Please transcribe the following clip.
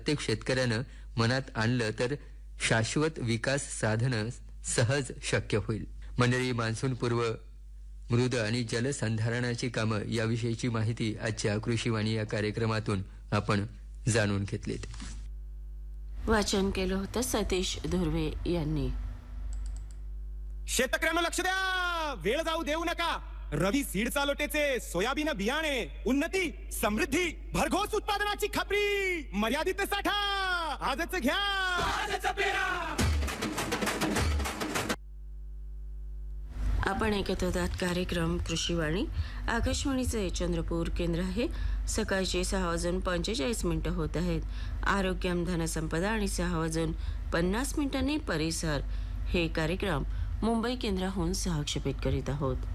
प्रत्येक शेतकऱ्यानं मनात आणलं तर शाश्वत विकास साधणं सहज शक्य होईल. मंडळी, मान्सूनपूर्व मृद आणि जलसंधारणाची कामं याविषयीची माहिती आजच्या कृषीवाणी या कार्यक्रमातून आपण जाणून घेतलीत. वाचन केलं होतं सतीश धुर्वे यांनी. शेतकऱ्यांना लक्ष द्या, वेळ जाऊ देऊ नका. रवी सीड चालोटेचे सोयाबीन बियाणे, उन्नती, समृद्धी, भरघोस उत्पादनाची खात्री, मर्यादित साठा, आजच घ्या, आजच पेरा. आपण ऐकत होतात कार्यक्रम कृषीवाणी. आकाशवाणीचे चंद्रपूर केंद्र आहे. सकाळचे 6:45 होत आहेत. आरोग्यम धनसंपदा आणि 6:50 परिसर हे कार्यक्रम मुंबई केंद्राहून सहक्षेपित करीत आहोत.